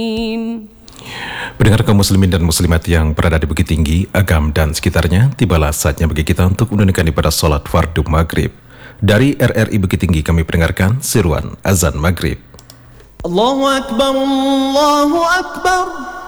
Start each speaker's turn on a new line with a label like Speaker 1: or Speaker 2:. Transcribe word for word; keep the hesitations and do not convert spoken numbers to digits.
Speaker 1: Pendengar kaum muslimin dan muslimat yang berada di Bukit Tinggi, Agam dan sekitarnya, tibalah saatnya bagi kita untuk menunaikan ibadah salat fardu maghrib. Dari R R I Bukit Tinggi kami pendengarkan seruan azan maghrib.
Speaker 2: Allahu Akbar, Allahu Akbar.